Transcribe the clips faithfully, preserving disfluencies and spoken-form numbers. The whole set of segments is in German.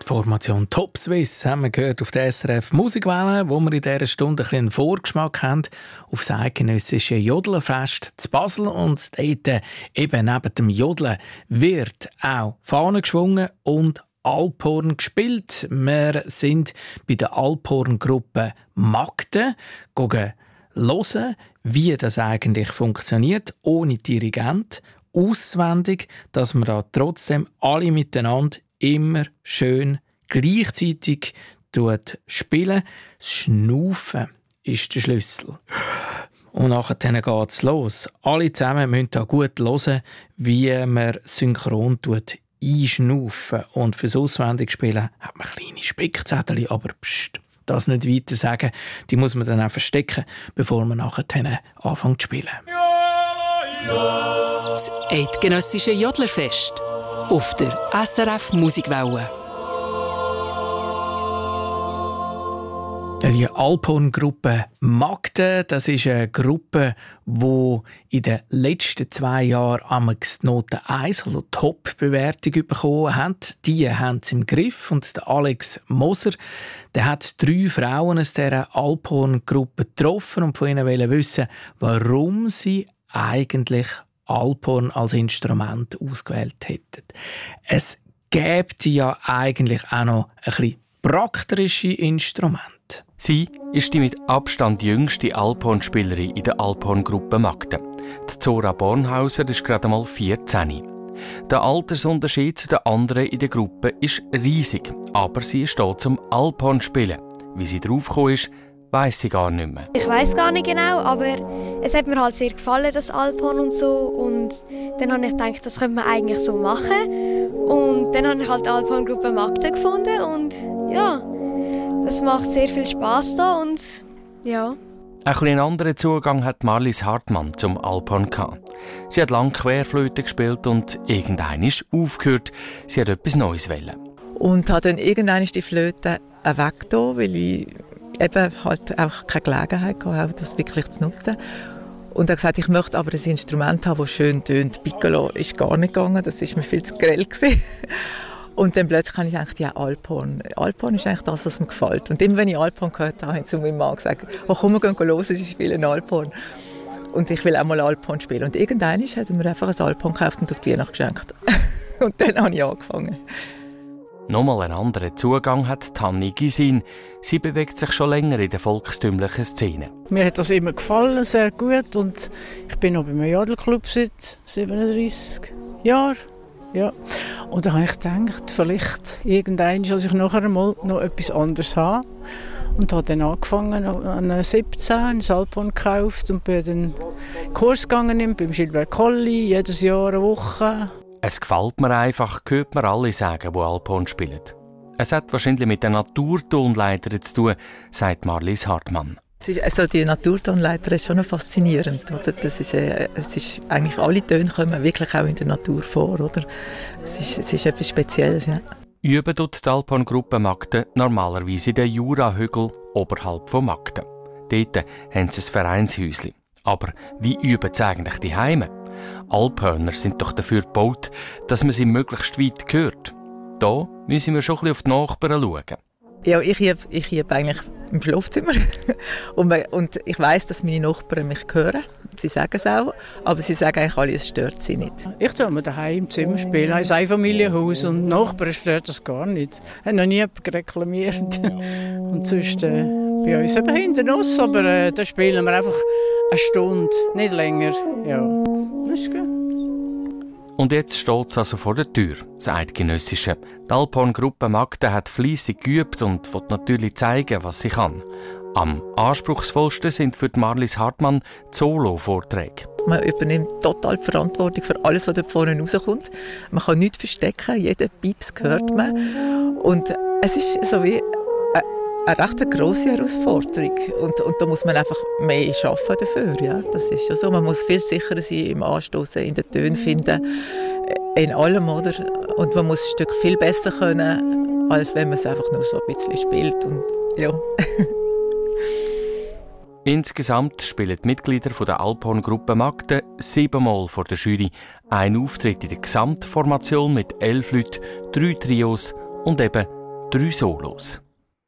Die Formation Top Swiss haben wir gehört auf der S R F Musikwelle, wo wir in dieser Stunde ein einen Vorgeschmack haben auf das eidgenössische Jodlerfest zu Basel. Und dort, eben neben dem Jodeln, wird auch Fahne geschwungen und Alphorn gespielt. Wir sind bei der Alphorn-Gruppe Magden gegangen hören, wie das eigentlich funktioniert, ohne Dirigent, auswendig, dass wir da trotzdem alle miteinander immer schön gleichzeitig spielen. Das Schnaufen ist der Schlüssel. Und nachher geht es los. Alle zusammen müssen da gut hören, wie man synchron einschnaufen. Und fürs Auswendigspielen hat man kleine Spickzettel, aber pst, das nicht weiter sagen. Die muss man dann auch verstecken, bevor man nachher anfängt zu spielen. Das eidgenössische Jodlerfest auf der S R F Musikwelle. Die Alphorn-Gruppe Magden, das ist eine Gruppe, die in den letzten zwei Jahren am Note eins, also Top-Bewertung bekommen hat. Die haben es im Griff. Und der Alex Moser, der hat drei Frauen aus dieser Alphorn-Gruppe getroffen und von ihnen wollen wissen, warum sie eigentlich Alphorn als Instrument ausgewählt hätten. Es gäbe ja eigentlich auch noch ein bisschen praktische Instrumente. Sie ist die mit Abstand jüngste Alphorn-Spielerin in der Alphorn-Gruppe Magden. Die Zora Bornhauser ist gerade einmal vierzehn. Der Altersunterschied zu den anderen in der Gruppe ist riesig, aber sie steht zum Alphorn-Spielen. Wie sie draufgekommen ist, weiss sie gar nicht mehr. Ich weiss gar nicht genau, aber es hat mir halt sehr gefallen, das Alphorn und so. Und dann habe ich gedacht, das könnte man eigentlich so machen. Und dann habe ich halt die Alphorn-Gruppe Magden gefunden und ja, es macht sehr viel Spass da und ja. Ein einen anderen Zugang hat Marlies Hartmann zum Alphorn gehabt. Sie hat lange Querflöte gespielt und irgendwann ist aufgehört. Sie hat etwas Neues wollen. Und habe dann irgendwann die Flöte weggetan, weil ich eben halt auch keine Gelegenheit hatte, das wirklich zu nutzen. Und er hat gesagt, ich möchte aber ein Instrument haben, das schön tönt. Piccolo ist gar nicht gegangen, das war mir viel zu grell. Und dann plötzlich habe ich gedacht, ja, Alphorn. Alphorn ist eigentlich das, was mir gefällt. Und immer wenn ich Alphorn gehört habe, habe ich zu meinem Mann gesagt, oh, komm, wir gehen hören, sie spielen Alphorn. Und ich will auch mal Alphorn spielen. Und irgendwann hat er mir einfach ein Alphorn gekauft und auf die Weihnacht geschenkt. Und dann habe ich angefangen. Nochmal einen anderen Zugang hat Tanni Gisin. Sie bewegt sich schon länger in der volkstümlichen Szene. Mir hat das immer gefallen, sehr gut. Und ich bin noch beim Jodelclub seit siebenunddreissig Jahren. Ja. Und da habe ich gedacht, vielleicht irgendwann, als ich nachher einmal noch etwas anderes habe. Und habe dann angefangen, an siebzehn, ein Alphorn gekauft und bin dann Kurs gegangen beim Gilbert Colli, jedes Jahr eine Woche. Es gefällt mir einfach, hört man alle sagen, die Alphorn spielen. Es hat wahrscheinlich mit den Naturtonleitern zu tun, sagt Marlies Hartmann. Also die Naturtonleiter ist schon faszinierend. Oder? Das ist, äh, es ist, eigentlich alle Töne kommen wirklich auch in der Natur vor. Oder? Es, ist, es ist etwas Spezielles. Ja. Üben tut die Alphorn-Gruppe Magden normalerweise in den Jurahügel oberhalb von Magden. Dort haben sie ein Vereinshäuschen. Aber wie üben sie eigentlich die Heime? Alphörner sind doch dafür gebaut, dass man sie möglichst weit hört. Da müssen wir schon ein bisschen auf die Nachbarn schauen. Ja, ich übe, ich übe eigentlich im Schlafzimmer. und, und ich weiss, dass meine Nachbarn mich hören. Sie sagen es auch, aber sie sagen eigentlich alle, es stört sie nicht. Ich tue mir daheim im Zimmer spielen, ein Einfamilienhaus und die Nachbarn stört das gar nicht. Ich habe noch nie jemand reklamiert. Und sonst äh, bei uns eben hinten raus, aber äh, da spielen wir einfach eine Stunde, nicht länger. Ja, das ist gut. Und jetzt steht es also vor der Tür, das Eidgenössische. Die Alphorn-Gruppe Magden hat fleissig geübt und will natürlich zeigen, was sie kann. Am anspruchsvollsten sind für Marlies Hartmann die Solo-Vorträge. Man übernimmt total die Verantwortung für alles, was da vorne rauskommt. Man kann nichts verstecken, jeden Pieps hört man. Und es ist so wie eine recht grosse Herausforderung. Und, und da muss man einfach mehr arbeiten dafür. Ja? Das ist ja so. Man muss viel sicherer sein im Anstoßen, in den Tönen finden, in allem. Oder? Und man muss ein Stück viel besser können, als wenn man es einfach nur so ein bisschen spielt. Und, ja. Insgesamt spielen die Mitglieder der Alphorn-Gruppe Magden siebenmal vor der Jury. Ein Auftritt in der Gesamtformation mit elf Leuten, drei Trios und eben drei Solos.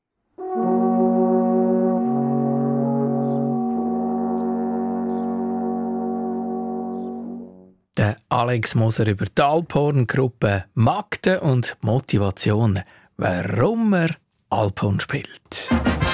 Der Alex Moser über die Alphorn-Gruppe Magden und Motivation, warum er Alphorn spielt.